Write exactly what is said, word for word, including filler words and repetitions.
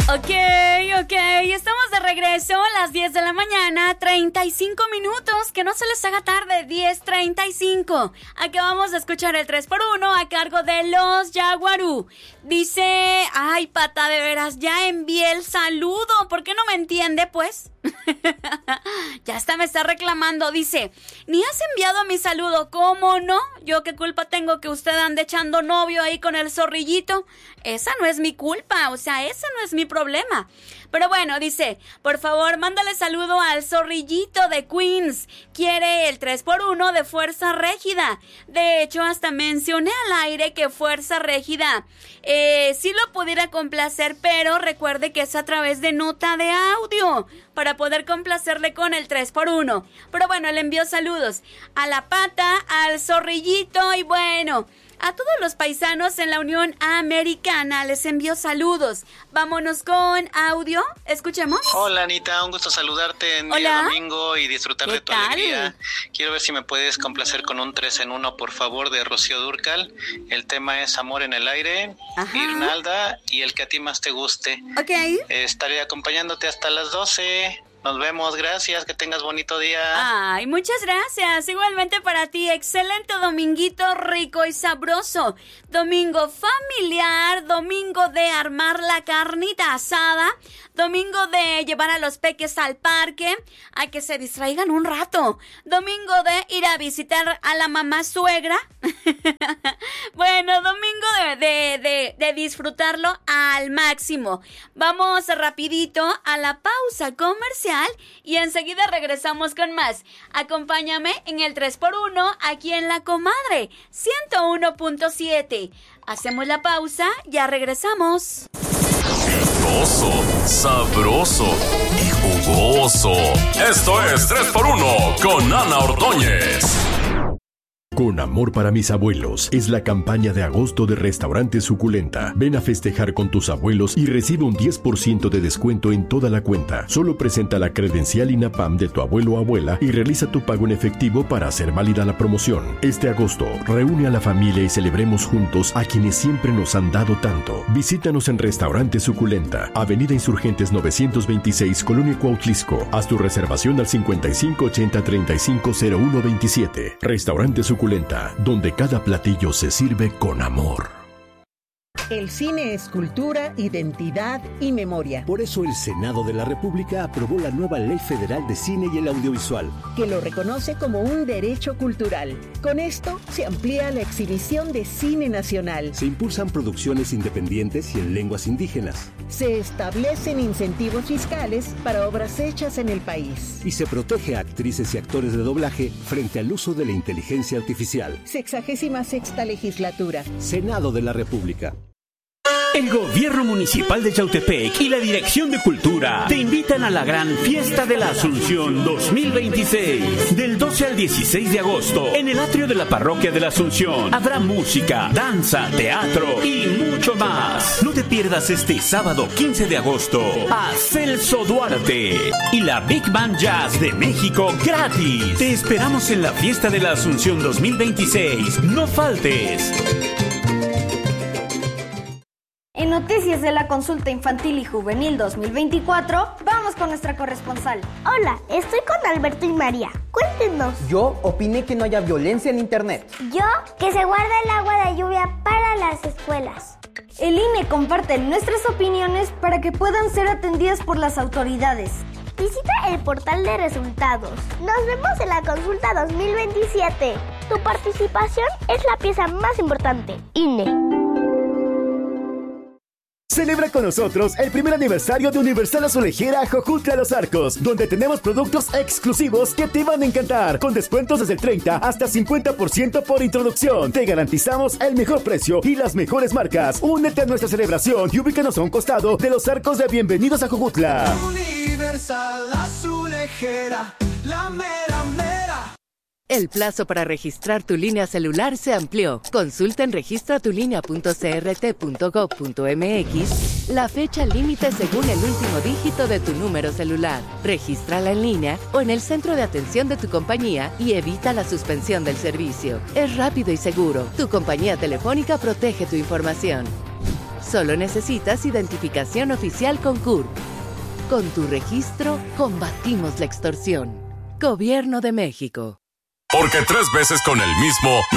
Ok, ok, estamos de regreso a las diez de la mañana, treinta y cinco minutos, que no se les haga tarde, diez treinta y cinco. Acabamos de escuchar el tres por uno a cargo de los Yaguarú. Dice, ay, Pata, de veras, ya envié el saludo, ¿por qué no me entiende, pues? Ya hasta me está reclamando, dice, ni has enviado mi saludo, ¿cómo no? Yo qué culpa tengo que usted ande echando novio ahí con el zorrillito. Esa no es mi culpa, o sea, ese no es mi problema. Pero bueno, dice, por favor, mándale saludo al zorrillito de Queens. Quiere el tres por uno de Fuerza Régida. De hecho, hasta mencioné al aire que Fuerza Régida eh, sí lo pudiera complacer, pero recuerde que es a través de nota de audio para poder complacerle con el tres por uno. Pero bueno, le envío saludos a la Pata, al zorrillito y bueno, a todos los paisanos en la Unión Americana les envío saludos. Vámonos con audio. Escuchemos. Hola, Anita, un gusto saludarte en día domingo y disfrutar de tu tal? alegría. Quiero ver si me puedes complacer con un tres en uno, por favor, de Rocío Dúrcal. El tema es Amor en el Aire, Ajá. Irnalda, y el que a ti más te guste. Ok. Eh, estaré acompañándote hasta las doce. Nos vemos, gracias, que tengas bonito día. Ay, muchas gracias, igualmente para ti, excelente dominguito rico y sabroso, domingo familiar, domingo de armar la carnita asada, domingo de llevar a los peques al parque, a que se distraigan un rato, domingo de ir a visitar a la mamá suegra, bueno, domingo de, de, de, de disfrutarlo al máximo. Vamos rapidito a la pausa comercial y enseguida regresamos con más. Acompáñame en el tres por uno aquí en La Comadre ciento uno punto siete. Hacemos la pausa, ya regresamos. Picoso, sabroso y jugoso. Esto es tres por uno con Ana Ordóñez. Con amor para mis abuelos es la campaña de agosto de Restaurante Suculenta. Ven a festejar con tus abuelos y recibe un diez por ciento de descuento en toda la cuenta. Solo presenta la credencial INAPAM de tu abuelo o abuela y realiza tu pago en efectivo para hacer válida la promoción. Este agosto, reúne a la familia y celebremos juntos a quienes siempre nos han dado tanto. Visítanos en Restaurante Suculenta, Avenida Insurgentes novecientos veintiséis, Colonia Cuautlisco. Haz tu reservación al cincuenta y cinco ochenta treinta y cinco cero uno veintisiete. Restaurante Suculenta, donde cada platillo se sirve con amor. El cine es cultura, identidad y memoria. Por eso el Senado de la República aprobó la nueva Ley Federal de Cine y el Audiovisual, que lo reconoce como un derecho cultural. Con esto se amplía la exhibición de cine nacional. Se impulsan producciones independientes y en lenguas indígenas. Se establecen incentivos fiscales para obras hechas en el país. Y se protege a actrices y actores de doblaje frente al uso de la inteligencia artificial. Sexagésima sexta legislatura. Senado de la República. El Gobierno Municipal de Yautepec y la Dirección de Cultura te invitan a la gran Fiesta de la Asunción dos mil veintiséis. Del doce al dieciséis de agosto, en el atrio de la Parroquia de la Asunción, habrá música, danza, teatro y mucho más. No te pierdas este sábado quince de agosto a Celso Duarte y la Big Band Jazz de México gratis. Te esperamos en la Fiesta de la Asunción dos mil veintiséis. No faltes. En noticias de la Consulta Infantil y Juvenil dos mil veinticuatro, vamos con nuestra corresponsal. Hola, estoy con Alberto y María. Cuéntenos. Yo opiné que no haya violencia en internet. Yo, que se guarda el agua de lluvia para las escuelas. El I N E comparte nuestras opiniones para que puedan ser atendidas por las autoridades. Visita el portal de resultados. Nos vemos en la Consulta dos mil veintisiete. Tu participación es la pieza más importante. I N E. Celebra con nosotros el primer aniversario de Universal Azulejera Jojutla Los Arcos, donde tenemos productos exclusivos que te van a encantar, con descuentos desde el treinta hasta cincuenta por ciento por introducción. Te garantizamos el mejor precio y las mejores marcas. Únete a nuestra celebración y ubícanos a un costado de los arcos de Bienvenidos a Jojutla. Universal Azulejera, la mera mera. El plazo para registrar tu línea celular se amplió. Consulta en registra tu línea punto c r t punto gov punto m x la fecha límite según el último dígito de tu número celular. Regístrala en línea o en el centro de atención de tu compañía y evita la suspensión del servicio. Es rápido y seguro. Tu compañía telefónica protege tu información. Solo necesitas identificación oficial con C U R P. Con tu registro, combatimos la extorsión. Gobierno de México. Porque tres veces con el mismo